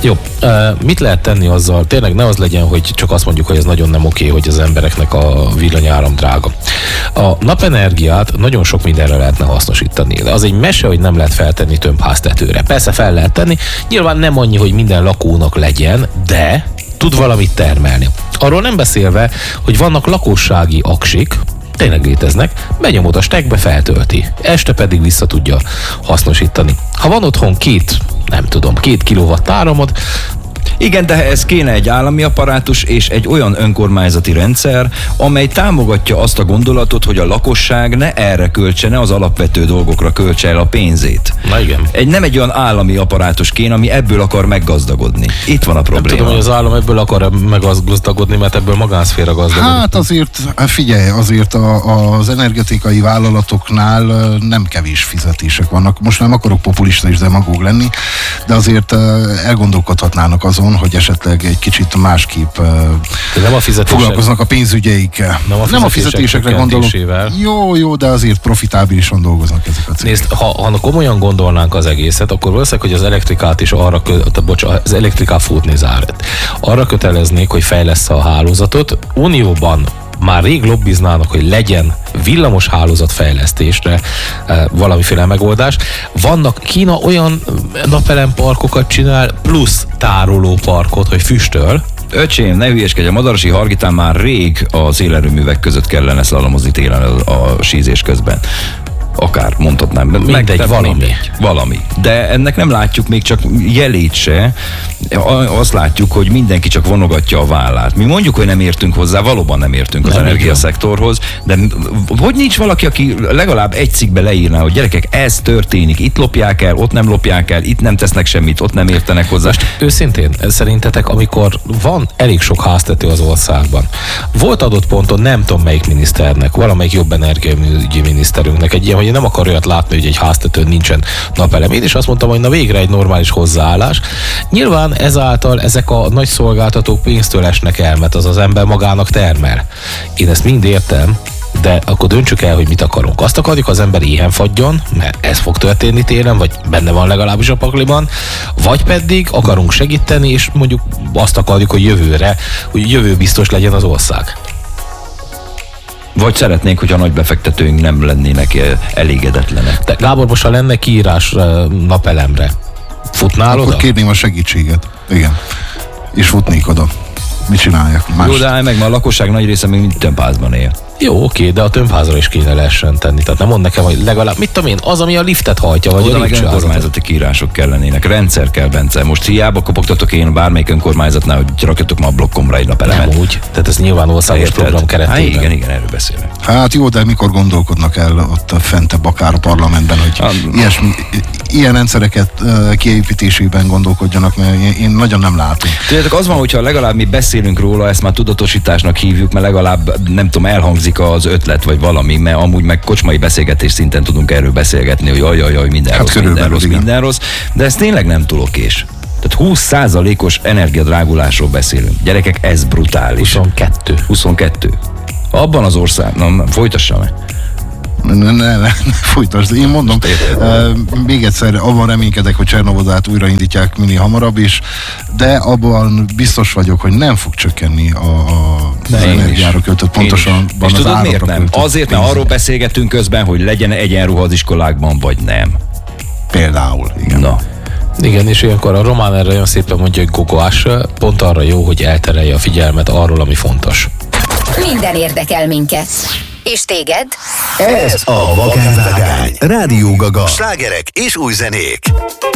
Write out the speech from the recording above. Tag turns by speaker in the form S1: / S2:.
S1: Jó, mit lehet tenni azzal? Tényleg ne az legyen, hogy csak azt mondjuk, hogy ez nagyon nem oké, hogy az embereknek a villanyáram drága. A napenergiát nagyon sok mindenre lehetne hasznosítani. De az egy mese, hogy nem lehet feltenni tömbháztetőre. Persze fel lehet tenni, nyilván nem annyi, hogy minden lakónak legyen, de tud valamit termelni. Arról nem beszélve, hogy vannak lakossági aksik, tényleg léteznek, benyomod a stekbe, feltölti. Este pedig vissza tudja hasznosítani. Ha van otthon 2 kilowatt áramod,
S2: igen, de ez kéne egy állami apparátus és egy olyan önkormányzati rendszer, amely támogatja azt a gondolatot, hogy a lakosság ne erre költse, ne az alapvető dolgokra költse el a pénzét.
S1: Na igen.
S2: Nem egy olyan állami apparátus kéne, ami ebből akar meggazdagodni. Itt van a probléma.
S1: Nem tudom, hogy az állam ebből akar meggazdagodni, mert ebből magánszféra gazdagodik.
S3: Hát azért, figyelj, azért az energetikai vállalatoknál nem kevés fizetések vannak. Most nem akarok populista és demagóg lenni, de azért elgondolkodhatnának azon, hogy esetleg egy kicsit másképp foglalkoznak a pénzügyeikkel.
S1: Nem a fizetésekre gondolok.
S3: Jó, de azért profitábilisan dolgoznak ezek a cégek.
S1: Nézd, ha komolyan gondolnánk az egészet, akkor valószínűleg, hogy az elektrikát is az elektrikát arra köteleznék, hogy fejlessze a hálózatot. Unióban már rég lobbiznának, hogy legyen villamos hálózatfejlesztésre valamiféle megoldás. Kína olyan napelemparkokat csinál, plusz tárolóparkot, hogy füstöl.
S2: Öcsém, ne hülyeskedj, a Madarasi Hargitán már rég a szélerőművek között kellene szlamozni télen a sízés közben. Akár mondhatnám.
S1: Mindegy,
S2: valami. De ennek nem látjuk még csak jelét se. Azt látjuk, hogy mindenki csak vonogatja a vállát. Mi mondjuk, hogy nem értünk hozzá, valóban nem értünk az energiaszektorhoz, de hogy nincs valaki, aki legalább egy cikkbe leírná, hogy gyerekek, ez történik, itt lopják el, ott nem lopják el, itt nem tesznek semmit, ott nem értenek hozzá.
S1: Most őszintén, szerintetek, amikor van elég sok háztető az országban, volt adott ponton, nem tudom melyik miniszternek, valamelyik jobb energiaügyi miniszterünknek egy ilyen, hogy nem akar olyat látni, hogy egy háztetőn nincsen napelem. Én is azt mondtam, hogy na végre egy normális hozzáállás. Nyilván ezáltal ezek a nagy szolgáltatók pénztől esnek el, mert az ember magának termel. Én ezt mind értem, de akkor döntsük el, hogy mit akarunk. Azt akarjuk, az ember éhen fagyjon, mert ez fog történni télen, vagy benne van legalábbis a pakliban, vagy pedig akarunk segíteni, és mondjuk azt akarjuk, hogy jövőbiztos legyen az ország.
S2: Vagy szeretnénk, hogyha a nagy befektetőink nem lennének elégedetlenek.
S1: De Gábor, most ha lenne kiírás napelemre, futnál
S3: akkor
S1: oda?
S3: Kérném a segítséget. Igen. És futnék oda. Mit csináljak?
S2: Jó, de meg már a lakosság nagy része még mind tömbházban él.
S1: Jó, oké, de a tömbházra is kéne lehessen tenni. Tehát nem mond nekem, hogy legalább, mit tudom én, az, ami a liftet hajtja, vagy
S2: oda
S1: a
S2: meg önkormányzati kiírások kellenének. Rendszer kell, Bence. Most hiába kopogtatok én bármelyik önkormányzatnál, hogy rakjatok ma a blokkomra egy napelemet.
S1: Nem úgy. Tehát ez nyilván országos program keretében.
S2: Hát igen, erről beszélek.
S3: Hát jó, de mikor gondolkodnak el ott fentebb akár a parlamentben, hogy ilyen rendszereket kiépítésében gondolkodjanak, mert én nagyon nem látom.
S2: Tudjátok, az van, hogyha legalább mi beszélünk róla, ezt már tudatosításnak hívjuk, mert legalább nem tudom, elhangzik az ötlet vagy valami, mert amúgy meg kocsmai beszélgetés szinten tudunk erről beszélgetni, hogy jaj, minden rossz, de ez tényleg nem túl okés. Tehát 20%-os energiadrágulásról beszélünk. Gyerekek, ez brutális. 22. Abban az ország, folytassam meg.
S3: Ne folytasd. Én mondom, még egyszer abban reménykedek, hogy Csernovodát újraindítják minél hamarabb is, de abban biztos vagyok, hogy nem fog csökkenni az energiára költött, pontosan
S2: az
S3: árakra
S2: miért nem?
S3: költött
S2: Azért, mert arról beszélgetünk közben, hogy legyen egyenruha az iskolákban, vagy nem.
S3: Például, igen.
S2: Na.
S1: Igen, és ilyenkor a román erre olyan szépen mondja, hogy gogoás, pont arra jó, hogy elterelje a figyelmet arról, ami fontos.
S4: Minden érdekel minket. És téged?
S5: Ez a Vakánvágány. Rádió Gaga. Slágerek és új zenék.